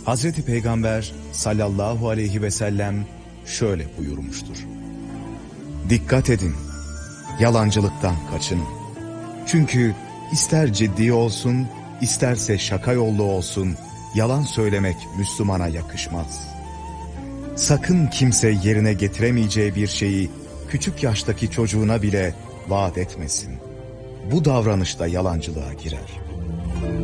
Hazreti Peygamber sallallahu aleyhi ve sellem şöyle buyurmuştur. Dikkat edin, yalancılıktan kaçının. Çünkü ister ciddi olsun, isterse şaka yollu olsun, yalan söylemek Müslümana yakışmaz. Sakın kimse yerine getiremeyeceği bir şeyi küçük yaştaki çocuğuna bile vaat etmesin. Bu davranışta yalancılığa girer.